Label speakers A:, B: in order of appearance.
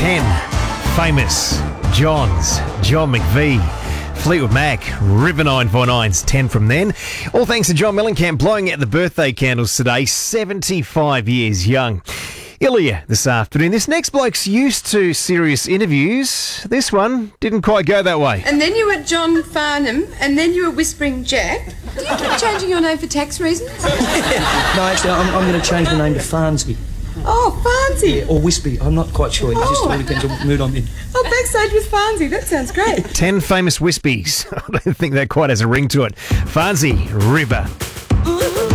A: 10 famous Johns. John McVie, Fleetwood Mac, River 949's 10 from then. All thanks to John Mellencamp blowing out the birthday candles today, 75 years young. Ilya this afternoon. This next bloke's used to serious interviews. This one didn't quite go that way.
B: And then you were John Farnham, and then you were Whispering Jack. Do you keep changing your name for tax reasons?
C: No, actually, I'm going to change my name to Farnsby.
B: Oh, Farnsey.
C: Yeah, or Wispy. I'm not quite sure. It just all depends on what mood I'm in.
B: Oh, backstage with Farnsey. That sounds great.
A: 10 famous Wispies. I don't think that quite has a ring to it. Farnsey, River.